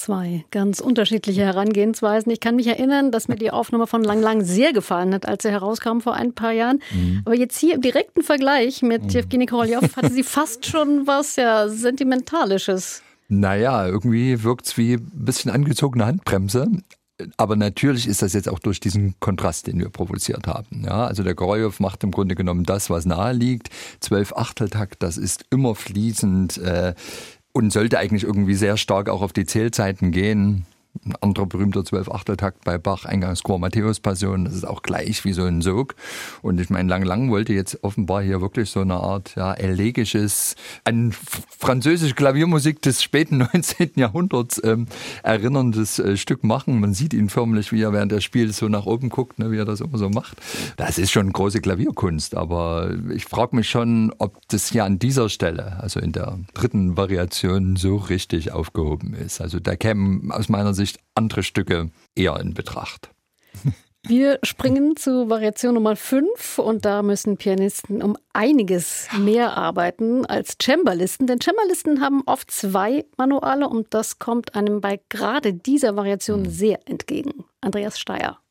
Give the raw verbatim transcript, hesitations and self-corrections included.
Zwei ganz unterschiedliche Herangehensweisen. Ich kann mich erinnern, dass mir die Aufnahme von Lang Lang sehr gefallen hat, als sie herauskam vor ein paar Jahren. Mhm. Aber jetzt hier im direkten Vergleich mit mhm. Jewgeni Koroljow hatte sie fast schon was ja Sentimentalisches. Naja, irgendwie wirkt es wie ein bisschen angezogene Handbremse. Aber natürlich ist das jetzt auch durch diesen Kontrast, den wir provoziert haben. Ja, also der Koroljow macht im Grunde genommen das, was nahe liegt. Zwölf Achteltakt, das ist immer fließend äh, und sollte eigentlich irgendwie sehr stark auch auf die Zählzeiten gehen. Ein anderer berühmter Zwölf-Achteltakt bei Bach, Eingangschor Matthäus-Passion, das ist auch gleich wie so ein Sog. Und ich meine, Lang Lang wollte jetzt offenbar hier wirklich so eine Art ja, elegisches, an französische Klaviermusik des späten neunzehnten Jahrhunderts ähm, erinnerndes äh, Stück machen. Man sieht ihn förmlich, wie er während des Spiels so nach oben guckt, ne, wie er das immer so macht. Das ist schon große Klavierkunst, aber ich frage mich schon, ob das ja an dieser Stelle, also in der dritten Variation, so richtig aufgehoben ist. Also da kämen aus meiner Sicht andere Stücke eher in Betracht. Wir springen zu Variation Nummer fünf und da müssen Pianisten um einiges mehr arbeiten als Cembalisten, denn Cembalisten haben oft zwei Manuale und das kommt einem bei gerade dieser Variation sehr entgegen. Andreas Steyer.